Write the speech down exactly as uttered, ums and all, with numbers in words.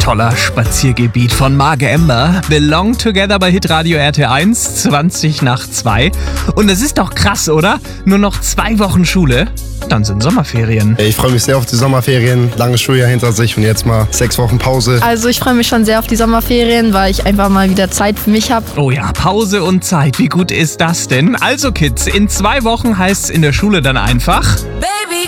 Toller Spaziergebiet von Marge Ember. Belong Together bei Hitradio R T eins, zwanzig nach zwei. Und es ist doch krass, oder? Nur noch zwei Wochen Schule, dann sind Sommerferien. Ich freue mich sehr auf die Sommerferien. Langes Schuljahr hinter sich und jetzt mal sechs Wochen Pause. Also ich freue mich schon sehr auf die Sommerferien, weil ich einfach mal wieder Zeit für mich habe. Oh ja, Pause und Zeit. Wie gut ist das denn? Also Kids, in zwei Wochen heißt es in der Schule dann einfach...